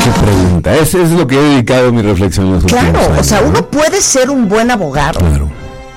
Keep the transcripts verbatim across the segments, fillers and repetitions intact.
Qué pregunta. Ese es lo que he dedicado mi reflexión en los últimos Claro, años, o sea, ¿no? uno puede ser un buen abogado, Claro.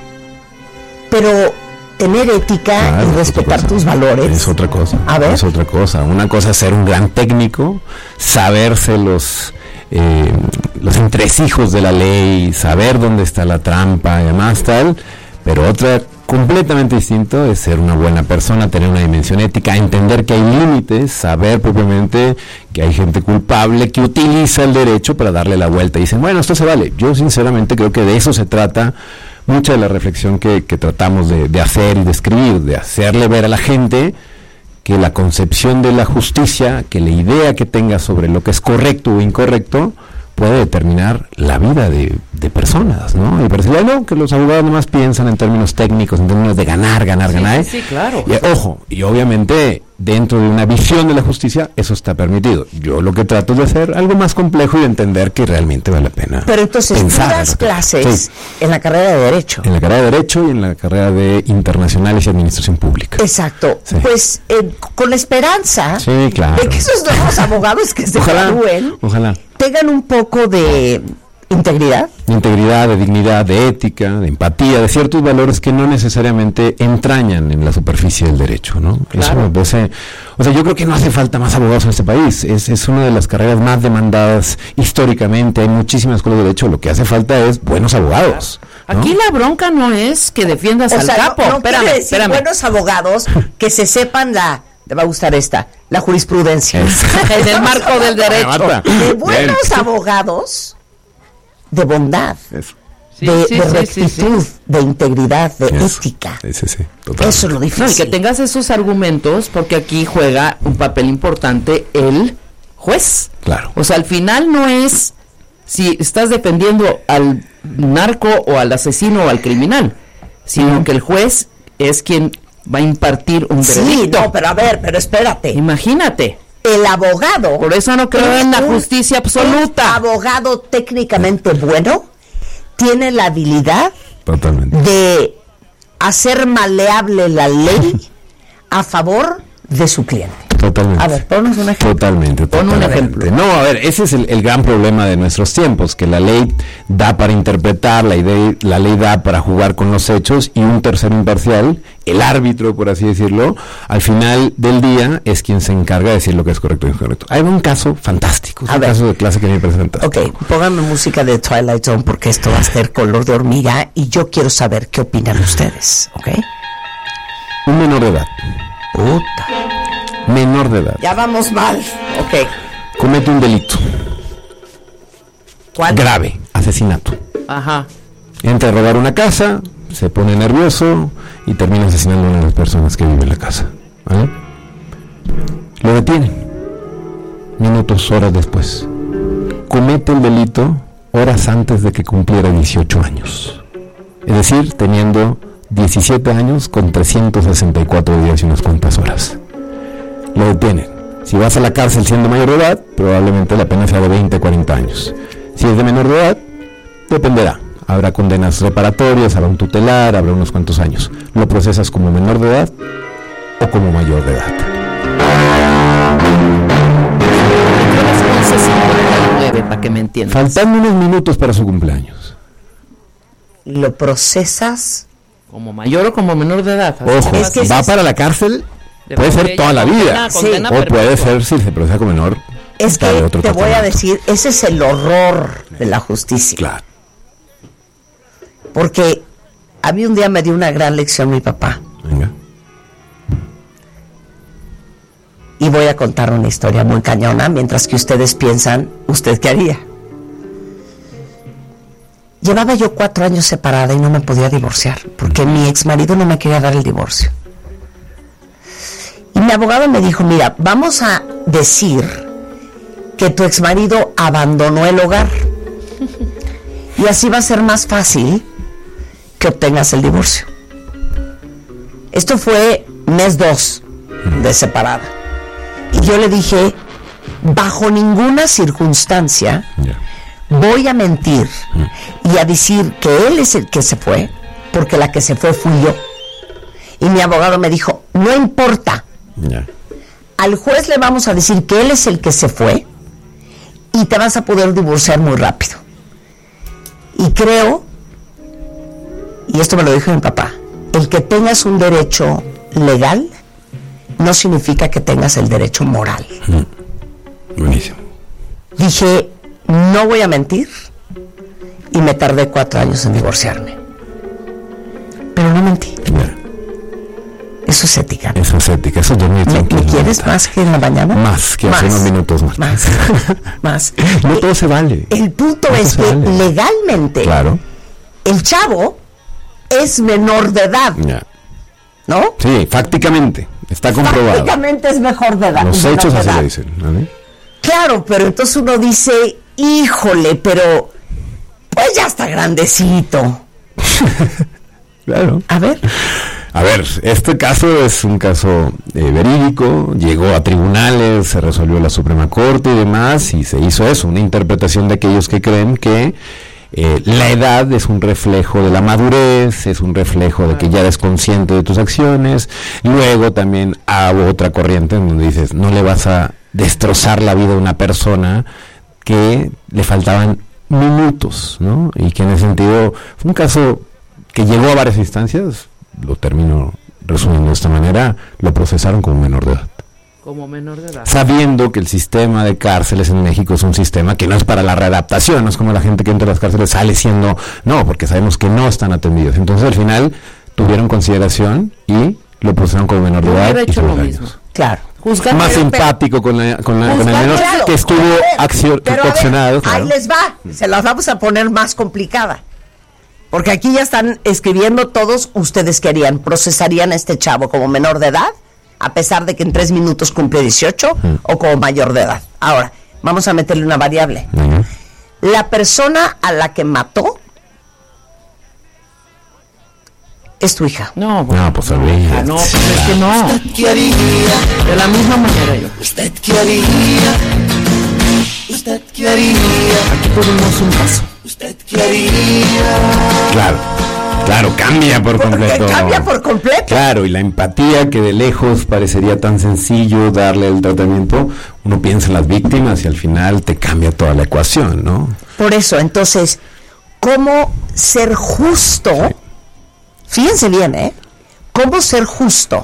pero tener ética Claro, y por respetar supuesto. tus valores Es otra cosa. A ver. Es otra cosa. Una cosa es ser un gran técnico, saberse los eh, los entresijos de la ley, saber dónde está la trampa y demás tal, pero otra completamente distinto es ser una buena persona, tener una dimensión ética, entender que hay límites, saber propiamente que hay gente culpable que utiliza el derecho para darle la vuelta y dicen, bueno, esto se vale. Yo sinceramente creo que de eso se trata mucha de la reflexión que, que tratamos de, de hacer y de escribir, de hacerle ver a la gente que la concepción de la justicia, que la idea que tenga sobre lo que es correcto o incorrecto, puede determinar la vida de, de personas, ¿no? Y parece no, que los abogados nomás piensan en términos técnicos, en términos de ganar, ganar, Sí, ganar. sí, sí, claro. Y, ojo, y obviamente dentro de una visión de la justicia eso está permitido. Yo lo que trato es de hacer algo más complejo y de entender que realmente vale la pena. Pero entonces tú pensar das en lo que- clases Sí, en la carrera de Derecho. en la carrera de Derecho y en la carrera de Internacionales y Administración Pública. Exacto. Sí. Pues eh, con la esperanza Sí, claro. de que esos nuevos abogados que se Ojalá, gradúen ojalá. tengan un poco de integridad. De integridad, de dignidad, de ética, de empatía, de ciertos valores que no necesariamente entrañan en la superficie del derecho, ¿no? Claro. Eso me parece, o sea, yo creo que no hace falta más abogados en este país, es, es una de las carreras más demandadas históricamente, hay muchísimas escuelas de derecho, lo que hace falta es buenos abogados, ¿no? Aquí la bronca no es que defiendas O al sea, capo. no, no espérame, quiere decir espérame. buenos abogados que se sepan la, te va a gustar esta, la jurisprudencia. En el marco del derecho. Marta. De buenos Bien. abogados de bondad, Eso, Sí, de, sí, de sí, sí, rectitud, sí. de integridad, de eso. ética. Sí, sí, sí, totalmente. Eso es lo No, y difícil. que tengas esos argumentos, porque aquí juega un papel importante el juez. Claro. O sea, al final no es si estás defendiendo al narco o al asesino o al criminal, sino que el juez es quien va a impartir un Sí, veredicto. no, pero a ver, pero espérate. Imagínate. El abogado. Por eso no creo es en la un- justicia Un absoluta. abogado técnicamente bueno tiene la habilidad Totalmente. de hacer maleable la ley a favor de su cliente. Totalmente. A ver, ponnos un ejemplo. Totalmente, Pon un totalmente. ejemplo. No, a ver, ese es el, el gran problema de nuestros tiempos, que la ley da para interpretar, la, idea, la ley da para jugar con los hechos y un tercero imparcial, el árbitro, por así decirlo, al final del día es quien se encarga de decir lo que es correcto y incorrecto. Hay un caso fantástico, es A un ver. caso de clase que me presenta. Ok, pónganme música de Twilight Zone porque esto va a ser color de hormiga y yo quiero saber qué opinan ustedes, ¿ok? Un menor de edad, Puta. menor de edad, Ya vamos mal. Ok. comete un delito ¿Cuál? grave, asesinato. Ajá. Entra a robar una casa, se pone nervioso y termina asesinando a una de las personas que vive en la casa. ¿Vale? Lo detienen. Minutos, horas después. Comete el delito horas antes de que cumpliera dieciocho años. Es decir, teniendo diecisiete años con trescientos sesenta y cuatro días y unas cuantas horas. Lo detienen. Si vas a la cárcel siendo mayor de edad, probablemente la pena sea de veinte a cuarenta años. Si es de menor de edad, dependerá. Habrá condenas reparatorias, habrá un tutelar, habrá unos cuantos años. ¿Lo procesas como menor de edad o como mayor de edad? once cincuenta y nueve, para que me entiendas. Faltando unos minutos para su cumpleaños. Lo procesas. Como mayor o como menor de edad. Ojo, Es que va es- para la cárcel, De puede ser botella, toda la condena, vida. condena O puede perpetua. ser, si se procesa como menor, Es dale que otro te voy a tratamiento. decir, ese es el horror de la justicia. Claro. Porque a mí un día me dio una gran lección mi papá. Venga. Y voy a contar una historia muy cañona, mientras que ustedes piensan, ¿usted qué haría? Llevaba yo cuatro años separada y no me podía divorciar, porque mi ex marido no me quería dar el divorcio. Y mi abogado me dijo, mira, vamos a decir que tu ex marido abandonó el hogar. Y así va a ser más fácil que obtengas el divorcio. Esto fue mes dos de separada. Y yo le dije, bajo ninguna circunstancia Ya. voy a mentir y a decir que él es el que se fue, porque la que se fue fui yo. Y mi abogado me dijo, no importa, Ya. al juez le vamos a decir que él es el que se fue y y te vas a poder divorciar muy rápido. Y creo, y esto me lo dijo mi papá, el que tengas un derecho legal no significa que tengas el derecho moral. Mm. Buenísimo. Dije, no voy a mentir, y me tardé cuatro años en divorciarme. Pero no mentí. Yeah. Eso es ética. Eso es ética, eso es dormir ¿Me, tranquilo. ¿Me quieres más que en la mañana? Más que hace Más. unos minutos más. Más. Más. No todo se vale. El punto No es se que vale. legalmente Claro. el chavo es menor de edad, Ya. ¿no? Sí, fácticamente. Está comprobado. Prácticamente es mejor de edad. Los menor hechos de así edad. lo dicen. ¿Vale? Claro, pero entonces uno dice, híjole, pero pues ya está grandecito. Claro. A ver. A ver, este caso es un caso eh, verídico, llegó a tribunales, se resolvió la Suprema Corte y demás, y se hizo eso, una interpretación de aquellos que creen que eh, la edad es un reflejo de la madurez, es un reflejo de que ya eres consciente de tus acciones. Luego también hay otra corriente en donde dices, no le vas a destrozar la vida a una persona que le faltaban minutos, ¿no? Y que en ese sentido fue un caso que llegó a varias instancias, lo termino resumiendo de esta manera, lo procesaron como menor de edad. Como menor de edad. Sabiendo que el sistema de cárceles en México es un sistema que no es para la readaptación, no es como la gente que entra a las cárceles sale siendo, no, porque sabemos que no están atendidos. Entonces al final tuvieron consideración y lo procesaron como menor de Yo edad. hubiera y hecho sus lo años. mismo. Claro. Juzgar, Más pero- simpático con, la, con, la, con el Juzgar, menor claro, que estuvo pero a ver, accio- pero a ver, coaccionado. Claro. Ahí les va, se las vamos a poner más complicada. Porque aquí ya están escribiendo todos, ustedes querían, procesarían a este chavo como menor de edad, a pesar de que en tres minutos cumple dieciocho, Mm. o como mayor de edad. Ahora, vamos a meterle una variable. Ujú. La persona a la que mató es tu hija. No, bueno, No, pues no, olvídate. hija, no, pues es que no. ¿Qué haría? De la misma manera yo. ¿Usted qué haría? ¿Usted qué haría? Aquí tuvimos un caso. ¿Usted qué haría? Claro, claro, cambia por Porque completo. cambia por completo. Claro, y la empatía que de lejos parecería tan sencillo darle el tratamiento, uno piensa en las víctimas y al final te cambia toda la ecuación, ¿no? Por eso, entonces, ¿cómo ser justo? Fíjense bien, ¿eh? ¿Cómo ser justo?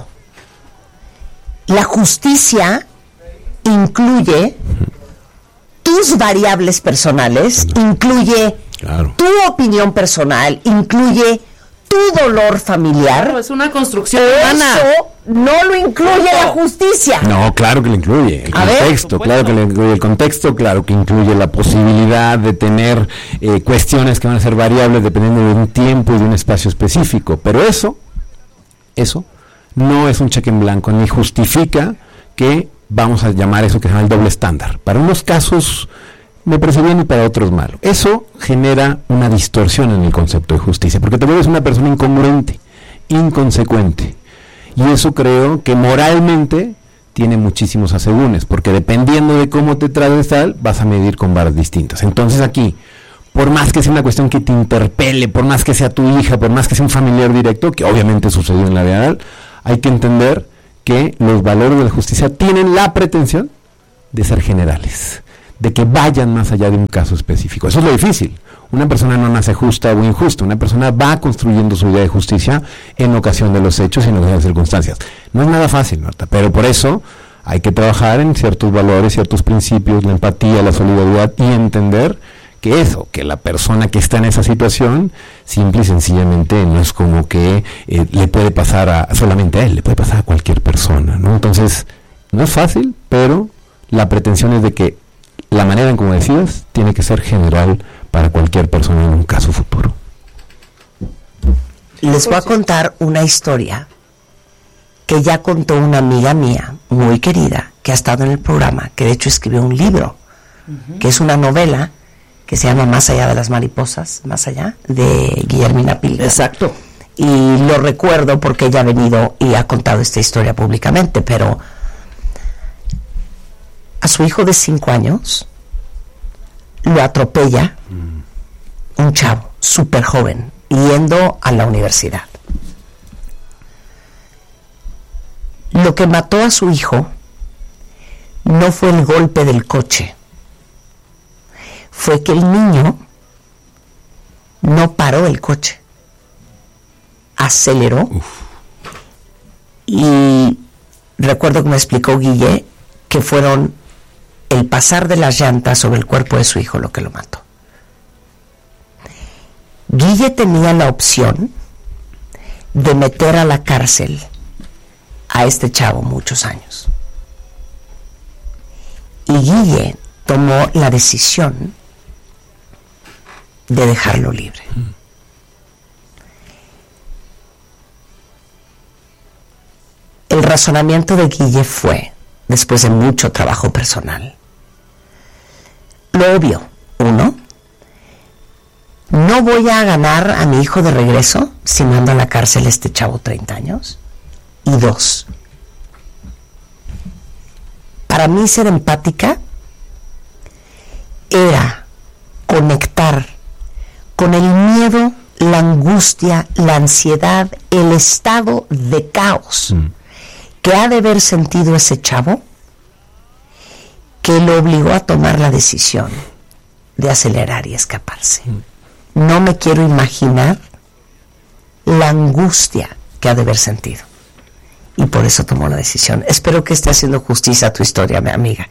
La justicia incluye tus variables personales, incluye Claro. tu opinión personal, incluye tu dolor familiar. Claro, es una construcción humana. Eso no lo incluye la justicia. No, claro que le incluye el A ver. contexto, Por claro que supuesto. le incluye el contexto, claro que incluye la posibilidad de tener eh, cuestiones que van a ser variables dependiendo de un tiempo y de un espacio específico, pero eso, eso no es un cheque en blanco ni justifica que vamos a llamar eso que se llama el doble estándar. Para unos casos me parece bien y para otros malo. Eso genera una distorsión en el concepto de justicia, porque te vuelves una persona incongruente, inconsecuente. Y eso creo que moralmente tiene muchísimos asegúnes, porque dependiendo de cómo te trates tal, vas a medir con varas distintas. Entonces aquí, por más que sea una cuestión que te interpele, por más que sea tu hija, por más que sea un familiar directo, que obviamente sucedió en la vida real, hay que entender que los valores de la justicia tienen la pretensión de ser generales, de que vayan más allá de un caso específico. Eso es lo difícil. Una persona no nace justa o injusta, una persona va construyendo su idea de justicia en ocasión de los hechos y en ocasión de las circunstancias. No es nada fácil, Marta, pero por eso hay que trabajar en ciertos valores, ciertos principios, la empatía, la solidaridad y entender que eso, que la persona que está en esa situación, simple y sencillamente no es como que eh, le puede pasar a, solamente a él, le puede pasar a cualquier persona, ¿no? Entonces, no es fácil, pero la pretensión es de que la manera en como decías tiene que ser general para cualquier persona en un caso futuro. Les voy a contar una historia que ya contó una amiga mía, muy querida, que ha estado en el programa, que de hecho escribió un libro, uh-huh. que es una novela que se llama Más allá de las mariposas, más allá, de Guillermina Pilger. Exacto. Y lo recuerdo porque ella ha venido y ha contado esta historia públicamente, pero a su hijo de cinco años lo atropella mm. un chavo súper joven yendo a la universidad. Lo que mató a su hijo no fue el golpe del coche, fue que el niño no paró el coche, aceleró. Uf. Y recuerdo que me explicó Guille que fueron el pasar de las llantas sobre el cuerpo de su hijo lo que lo mató. Guille tenía la opción de meter a la cárcel a este chavo muchos años. Y Guille tomó la decisión de dejarlo libre. El razonamiento de Guille fue, después de mucho trabajo personal, lo obvio, uno, no voy a ganar a mi hijo de regreso si mando a la cárcel a este chavo treinta años. Y dos, para mí ser empática era conectar con el miedo, la angustia, la ansiedad, el estado de caos mm. que ha de haber sentido ese chavo que lo obligó a tomar la decisión de acelerar y escaparse. Mm. No me quiero imaginar la angustia que ha de haber sentido. Y por eso tomó la decisión. Espero que esté haciendo justicia a tu historia, mi amiga.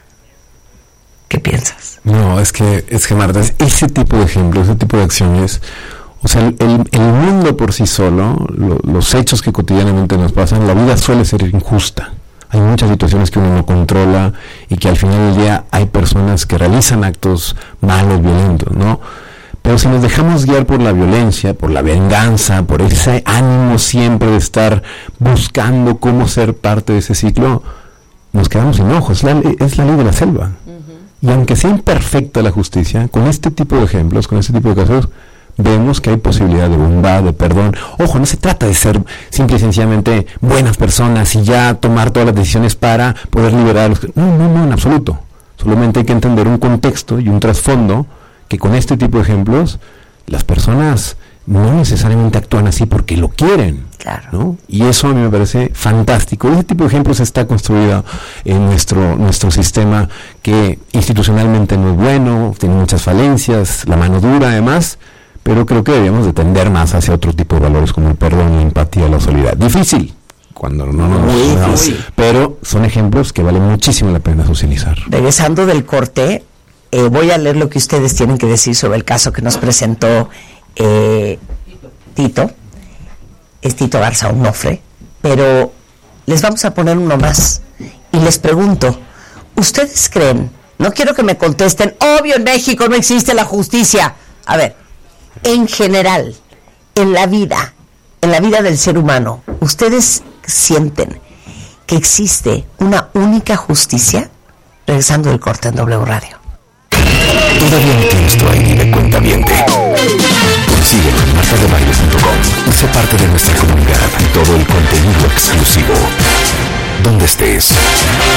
¿Qué piensas? No, es que, es que Marta, ese tipo de ejemplos, ese tipo de acciones, o sea, el, el, el mundo por sí solo, lo, los hechos que cotidianamente nos pasan, la vida suele ser injusta. Hay muchas situaciones que uno no controla y que al final del día hay personas que realizan actos malos, violentos, ¿no? Pero si nos dejamos guiar por la violencia, por la venganza, por ese ánimo siempre de estar buscando cómo ser parte de ese ciclo, nos quedamos sin ojos. Es la, es la ley de la selva. Uh-huh. Y aunque sea imperfecta la justicia, con este tipo de ejemplos, con este tipo de casos, vemos que hay posibilidad de bondad, de perdón. Ojo, no se trata de ser simple y sencillamente buenas personas y ya tomar todas las decisiones para poder liberar a los... No, no, no, en absoluto. Solamente hay que entender un contexto y un trasfondo que con este tipo de ejemplos las personas no necesariamente actúan así porque lo quieren, claro, ¿no? Y eso a mí me parece fantástico. Ese tipo de ejemplos está construido en nuestro nuestro sistema, que institucionalmente no es bueno, tiene muchas falencias, la mano dura además, pero creo que deberíamos de tender más hacia otro tipo de valores como el perdón, la empatía, la solidaridad. Difícil cuando no nos uy, damos, uy. pero son ejemplos que valen muchísimo la pena socializar. Regresando del corte, Eh, voy a leer lo que ustedes tienen que decir sobre el caso que nos presentó eh, Tito, es Tito Garza Onofre, pero les vamos a poner uno más y les pregunto, ¿ustedes creen? No quiero que me contesten, obvio en México no existe la justicia. A ver, en general, en la vida, en la vida del ser humano, ¿ustedes sienten que existe una única justicia? Regresando del corte en W Radio. ¿Todavía no tienes tu I D de cuentaviente? Síguenos en marta de baile punto com y sé parte de nuestra comunidad. Todo el contenido exclusivo. Donde estés.